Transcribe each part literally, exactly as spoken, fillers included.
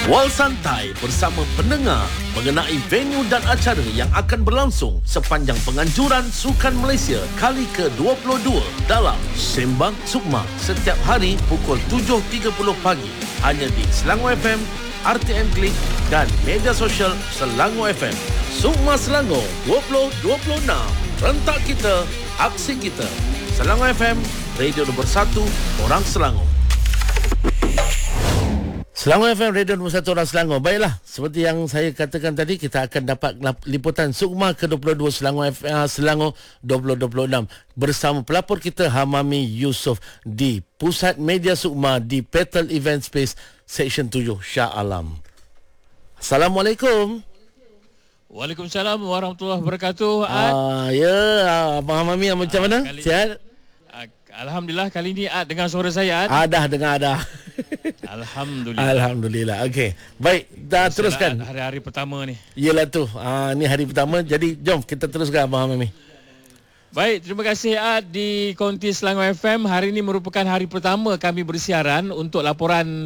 Wal Santai bersama pendengar mengenai venue dan acara yang akan berlangsung sepanjang penganjuran Sukan Malaysia kali ke dua puluh dua dalam Sembang Sukma setiap hari pukul tujuh tiga puluh pagi hanya di Selangor F M, R T M Klik dan media sosial Selangor F M. Sukma Selangor dua ribu dua puluh enam. Rentak kita, aksi kita. Selangor F M, radio nombor satu orang Selangor. Selangor F M, radio nombor satu orang Selangor. Baiklah, seperti yang saya katakan tadi, kita akan dapat liputan Sukma ke dua puluh dua Selangor F M, Selangor dua ribu dua puluh enam bersama pelapor kita Hamami Yusof di Pusat Media Sukma di Petal Event Space Seksyen tujuh Shah Alam. Assalamualaikum. Waalaikumsalam warahmatullahi wabarakatuh. Ah, ya, Abang Hamami macam mana? Kali, Sihat? Alhamdulillah, kali ini Ad dengar suara saya, Ad. Ah, dah dengar dah. Alhamdulillah. Alhamdulillah. Okey. Baik, dah Biasalah, teruskan. Hari-hari pertama ni. Yalah tu. Ah, ni hari pertama. Jadi jom kita teruskan Abang Hamami. Baik, terima kasih Ad di Konti Selangor F M. Hari ini merupakan hari pertama kami bersiaran untuk laporan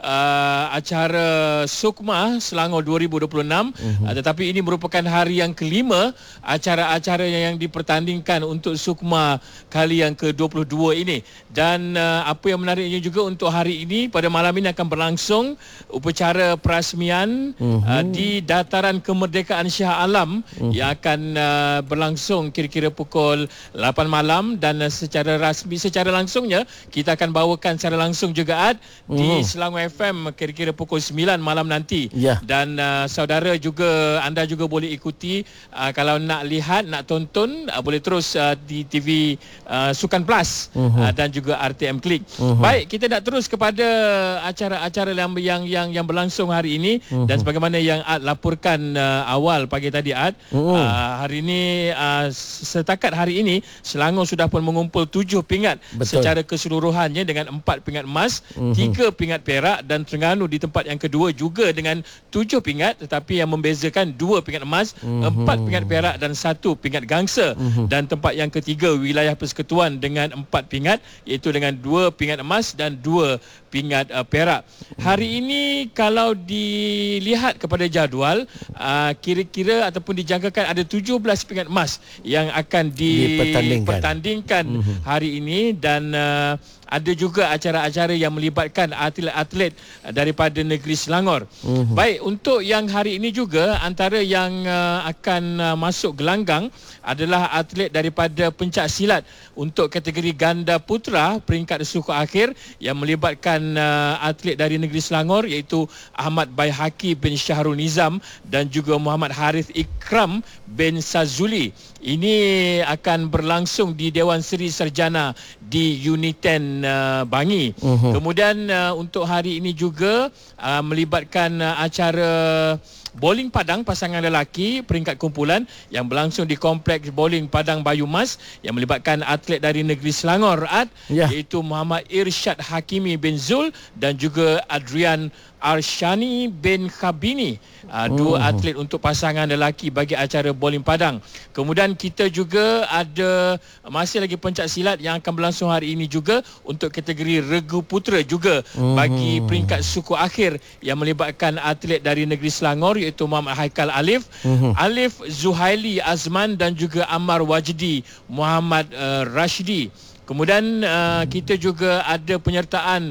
uh, acara Sukma Selangor dua ribu dua puluh enam. Uh-huh. Uh, tetapi ini merupakan hari yang kelima acara-acara yang dipertandingkan untuk Sukma kali yang ke dua puluh dua ini. Dan uh, apa yang menariknya juga untuk hari ini, pada malam ini akan berlangsung upacara perasmian uh-huh. uh, di Dataran Kemerdekaan Shah Alam uh-huh. yang akan uh, berlangsung kira-kira pukul lapan malam, dan secara rasmi, secara langsungnya kita akan bawakan secara langsung juga Ad mm. di Selangor F M kira-kira pukul sembilan malam nanti. Yeah. Dan uh, saudara juga, anda juga boleh ikuti uh, kalau nak lihat, nak tonton, uh, boleh terus uh, di T V uh, Sukan Plus mm-hmm. uh, dan juga R T M Klik. Mm-hmm. Baik, kita nak terus kepada acara-acara yang yang yang, yang berlangsung hari ini mm-hmm. dan sebagaimana yang Ad laporkan uh, awal pagi tadi Ad. Mm-hmm. Uh, hari ini uh, setakat hari ini Selangor sudah pun mengumpul tujuh pingat. Betul. Secara keseluruhannya dengan empat pingat emas, mm-hmm. tiga pingat perak, dan Terengganu di tempat yang kedua juga dengan tujuh pingat, tetapi yang membezakan dua pingat emas, mm-hmm. empat pingat perak dan satu pingat gangsa. Mm-hmm. Dan tempat yang ketiga wilayah persekutuan dengan empat pingat, iaitu dengan dua pingat emas dan dua pingat uh, perak. Hari ini kalau dilihat kepada jadual, uh, kira-kira ataupun dijangkakan ada tujuh belas pingat emas yang akan di dipertandingkan mm-hmm. hari ini, dan uh, ada juga acara-acara yang melibatkan atlet-atlet daripada negeri Selangor. Mm-hmm. Baik, untuk yang hari ini juga antara yang uh, akan uh, masuk gelanggang adalah atlet daripada pencak silat untuk kategori ganda putra peringkat suku akhir yang melibatkan uh, atlet dari negeri Selangor, iaitu Ahmad Baihaki bin Syahrul Nizam dan juga Muhammad Harith Ikram bin Sazuli. Ini akan berlangsung di Dewan Seri Sarjana di Uniten uh, Bangi. Uh-huh. Kemudian uh, untuk hari ini juga uh, melibatkan uh, acara bowling padang pasangan lelaki peringkat kumpulan yang berlangsung di Kompleks Bowling Padang Bayu Mas yang melibatkan atlet dari negeri Selangor, Ad, yeah. iaitu Muhammad Irsyad Hakimi bin Zul dan juga Adrian Arshani bin Khabini, uh, dua oh. atlet untuk pasangan lelaki bagi acara bowling padang. Kemudian kita juga ada masih lagi pencak silat yang akan berlangsung hari ini juga untuk kategori regu putra juga oh. bagi peringkat suku akhir yang melibatkan atlet dari negeri Selangor, iaitu Muhammad Haikal Alif, oh. Alif Zuhaili Azman dan juga Ammar Wajdi Muhammad uh, Rashidi. Kemudian uh, kita juga ada penyertaan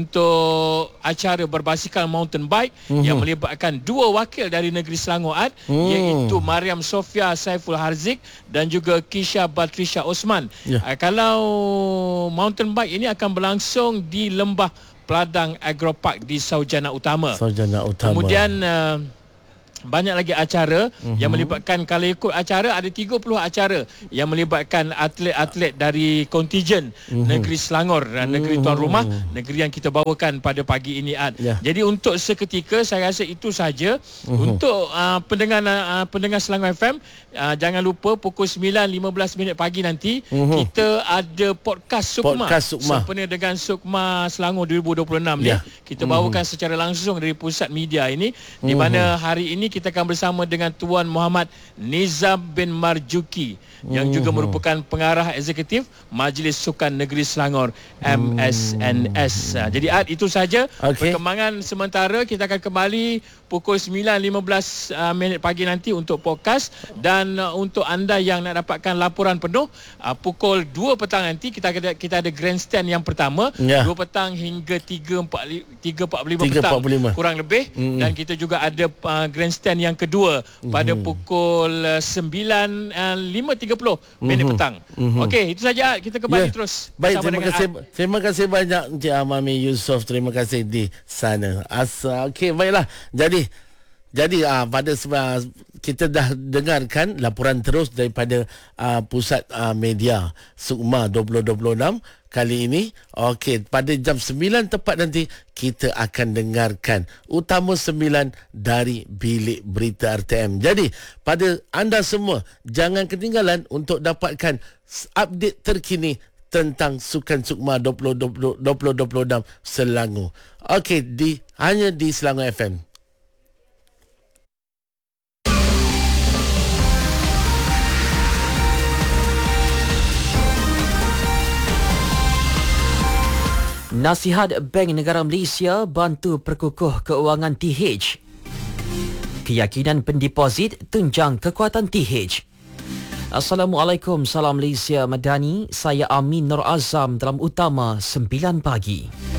untuk acara berbasikal mountain bike mm-hmm. yang melibatkan dua wakil dari negeri Selangor, Ad, mm. iaitu Mariam Sofia Saiful Harzik dan juga Kisha Batrisha Osman. Yeah. Uh, kalau mountain bike ini akan berlangsung di Lembah Peladang Agropark di Saujana Utama. Saujana Utama. Kemudian uh, banyak lagi acara uh-huh. yang melibatkan, kalau ikut acara ada tiga puluh acara yang melibatkan atlet-atlet dari kontingen uh-huh. negeri Selangor dan uh-huh. negeri tuan rumah, negeri yang kita bawakan pada pagi ini, Ad. Yeah. Jadi untuk seketika saya rasa itu saja uh-huh. untuk uh, pendengar uh, pendengar Selangor F M, uh, jangan lupa pukul sembilan lima belas minit pagi nanti uh-huh. kita ada podcast Sukma, podcast Sukma sempena dengan Sukma Selangor dua ribu dua puluh enam yeah. ni. Kita bawakan uh-huh. secara langsung dari pusat media ini, uh-huh. di mana hari ini ini kita akan bersama dengan Tuan Muhammad Nizam bin Marjuki yang juga merupakan pengarah eksekutif Majlis Sukan Negeri Selangor M S N S. Jadi Ad, itu saja okay. perkembangan sementara. Kita akan kembali pukul sembilan lima belas uh, minit pagi nanti untuk podcast, dan uh, untuk anda yang nak dapatkan laporan penuh uh, pukul dua petang nanti kita ada, kita ada grandstand yang pertama yeah. dua petang hingga tiga empat puluh lima petang empat puluh lima kurang lebih, mm-hmm. dan kita juga ada uh, grandstand yang kedua mm-hmm. pada pukul uh, sembilan lima tiga puluh minit mm-hmm. petang. Mm-hmm. Okey, itu saja. Kita kembali yeah. terus. Baik, terima kasih Ad. Terima kasih banyak Encik Amami Yusof. Terima kasih di sana. Asa okey, baiklah. Jadi Jadi uh, pada uh, kita dah dengarkan laporan terus daripada uh, pusat uh, media Sukma dua ribu dua puluh enam kali ini. Okey, pada jam sembilan tepat nanti kita akan dengarkan Utama sembilan dari Bilik Berita R T M. Jadi pada anda semua jangan ketinggalan untuk dapatkan update terkini tentang Sukan Sukma dua ribu dua puluh enam Selangor. Okey, di hanya di Selangor F M. Nasihat Bank Negara Malaysia bantu perkukuh keuangan T H. Keyakinan pendeposit tunjang kekuatan T H. Assalamualaikum, salam Malaysia Madani. Saya Amin Nur Azam dalam Utama sembilan pagi.